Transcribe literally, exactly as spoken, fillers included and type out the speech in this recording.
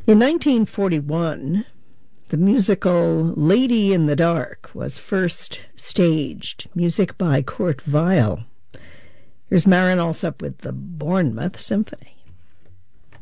In nineteen forty-one, the musical Lady in the Dark was first staged, music by Kurt Weill. Here's Marin Alsop with the Bournemouth Symphony.